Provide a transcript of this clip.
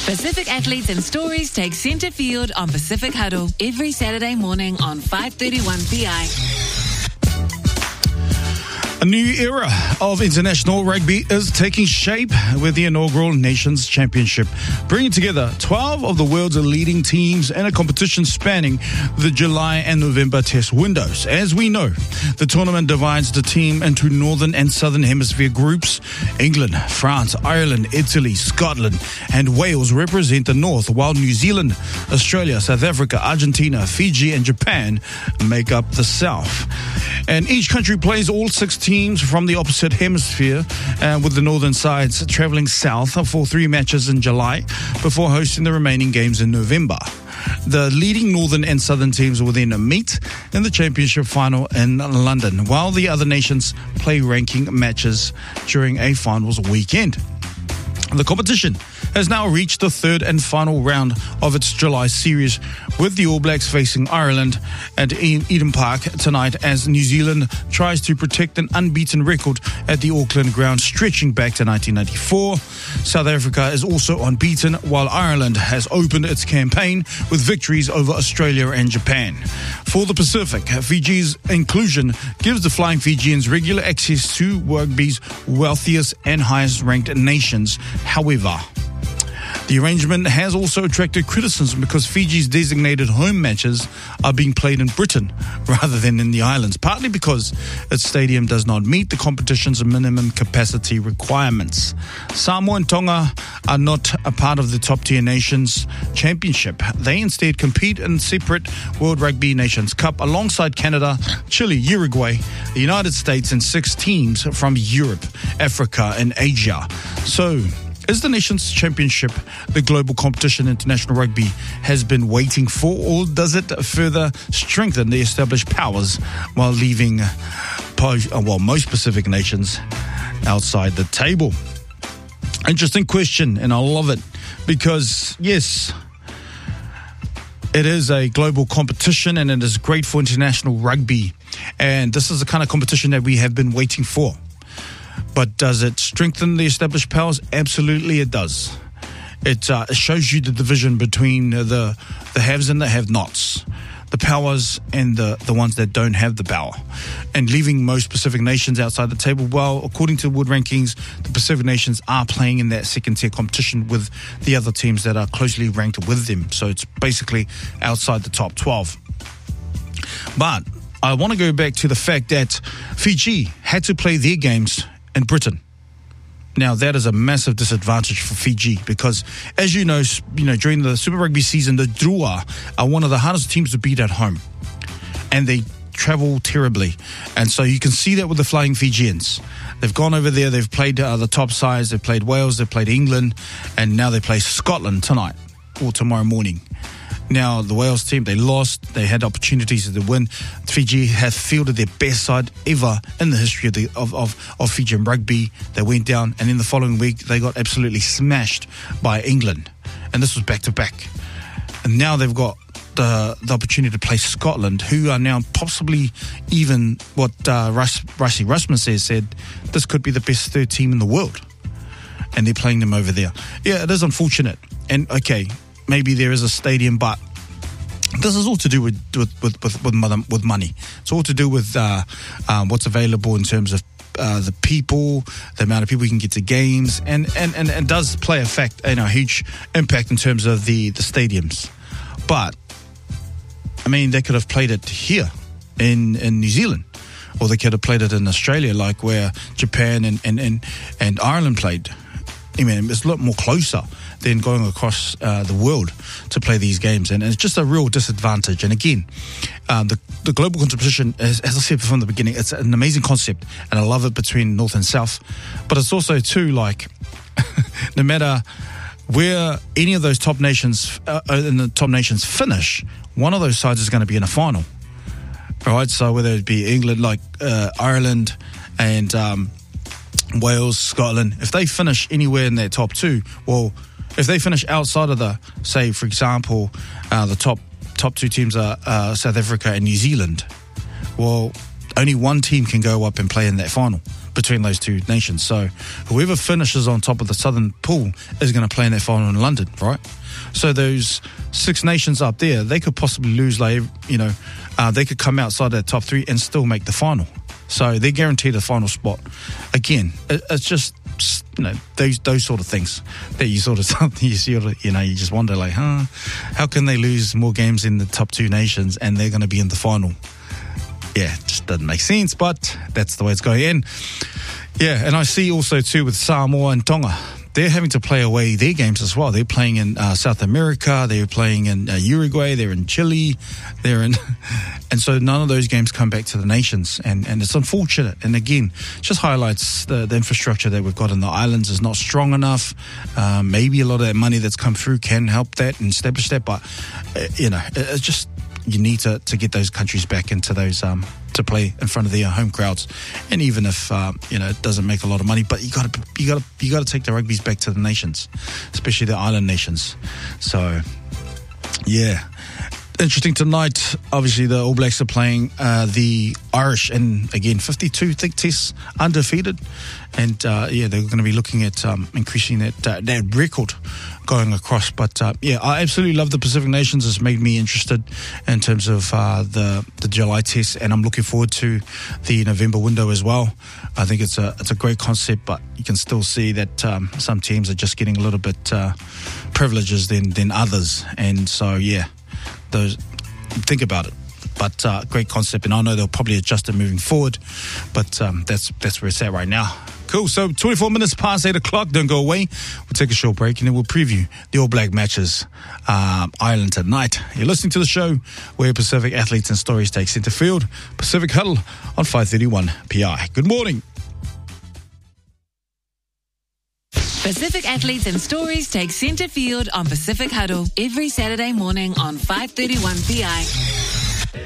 Pacific athletes and stories take centre field on Pacific Huddle every Saturday morning on 5:31 PI. A new era of international rugby is taking shape with the inaugural Nations Championship, bringing together 12 of the world's leading teams in a competition spanning the July and November test windows. As we know, the tournament divides the team into Northern and Southern Hemisphere groups. England, France, Ireland, Italy, Scotland, and Wales represent the North, while New Zealand, Australia, South Africa, Argentina, Fiji, and Japan make up the South. And each country plays all 6 teams from the opposite hemisphere, with the northern sides travelling south for 3 matches in July before hosting the remaining games in November. The leading northern and southern teams will then meet in the championship final in London, while the other nations play ranking matches during a finals weekend. The competition has now reached the third and final round of its July series, with the All Blacks facing Ireland at Eden Park tonight as New Zealand tries to protect an unbeaten record at the Auckland ground stretching back to 1994. South Africa is also unbeaten, while Ireland has opened its campaign with victories over Australia and Japan. For the Pacific, Fiji's inclusion gives the Flying Fijians regular access to rugby's wealthiest and highest ranked nations. However, the arrangement has also attracted criticism because Fiji's designated home matches are being played in Britain rather than in the islands, partly because its stadium does not meet the competition's minimum capacity requirements. Samoa and Tonga are not a part of the top-tier Nations Championship. They instead compete in separate World Rugby Nations Cup alongside Canada, Chile, Uruguay, the United States, and 6 teams from Europe, Africa, and Asia. So, is the Nations Championship the global competition international rugby has been waiting for, or does it further strengthen the established powers while leaving most Pacific nations outside the table? Interesting question, and I love it because, yes, it is a global competition and it is great for international rugby, and this is the kind of competition that we have been waiting for. But does it strengthen the established powers? Absolutely it does. It shows you the division between the haves and the have-nots, the powers and the ones that don't have the power, and leaving most Pacific nations outside the table. Well, according to the World Rankings, the Pacific nations are playing in that second-tier competition with the other teams that are closely ranked with them. So it's basically outside the top 12. But I want to go back to the fact that Fiji had to play their games in Britain. Now, that is a massive disadvantage for Fiji because, as you know, during the Super Rugby season, the Drua are one of the hardest teams to beat at home, and they travel terribly. And so you can see that with the Flying Fijians. They've gone over there, they've played the top sides, they've played Wales, they've played England, and now they play Scotland tonight or tomorrow morning. Now, the Wales team, they lost. They had opportunities to win. Fiji have fielded their best side ever in the history of Fijian rugby. They went down, and in the following week, they got absolutely smashed by England. And this was back-to-back. And now they've got the opportunity to play Scotland, who are now possibly even what Rassie Erasmus said, this could be the best third team in the world. And they're playing them over there. Yeah, it is unfortunate. And, okay, maybe there is a stadium, but this is all to do with money. It's all to do with what's available in terms of the people, the amount of people you can get to games, and does play a huge impact in terms of the stadiums. But I mean, they could have played it here in New Zealand, or they could have played it in Australia, like where Japan and Ireland played. I mean, it's a lot more closer than going across the world to play these games. And it's just a real disadvantage. And again, the global competition, as I said from the beginning, it's an amazing concept. And I love it between North and South. But it's also, too, like, no matter where any of those top nations in the top nations finish, one of those sides is going to be in a final. All right, so whether it be England, like Ireland and Wales, Scotland, if they finish anywhere in their top 2, well, if they finish outside of the, say, for example, the top 2 teams are South Africa and New Zealand, well, only one team can go up and play in that final. between those two nations. So whoever finishes on top of the southern pool is going to play in that final in London, right? So those 6 nations up there, they could possibly lose, they could come outside that top 3 and still make the final. So they're guaranteed a final spot. Again, it's just, those sort of things that you just wonder, like, how can they lose more games in the top 2 nations and they're going to be in the final? Yeah, it just doesn't make sense, but that's the way it's going in. Yeah, and I see also too with Samoa and Tonga, they're having to play away their games as well. They're playing in South America, they're playing in Uruguay, they're in Chile, and so none of those games come back to the nations, and it's unfortunate. And again, just highlights the infrastructure that we've got in the islands is not strong enough. Maybe a lot of that money that's come through can help that and establish that, but it's just, you need to get those countries back into those to play in front of their home crowds, and even if it doesn't make a lot of money, but you got to take the rugbies back to the nations, especially the island nations. So yeah, interesting tonight. Obviously, the All Blacks are playing the Irish, and again, 52 thick tests undefeated, and they're going to be looking at increasing that record going across. But I absolutely love the Pacific Nations. It's made me interested in terms of the July test, and I'm looking forward to the November window as well. I think it's a great concept, but you can still see that some teams are just getting a little bit privileges than others, and so think about it. But great concept, and I know they'll probably adjust it moving forward, but that's where it's at right now. Cool. So 24 minutes past 8 o'clock. Don't go away. We'll take a short break and then we'll preview the All Black matches Ireland tonight. You're listening to the show where Pacific athletes and stories take centre field. Pacific Huddle on 531 PI. Good morning. Pacific athletes and stories take centre field on Pacific Huddle every Saturday morning on 531 PI.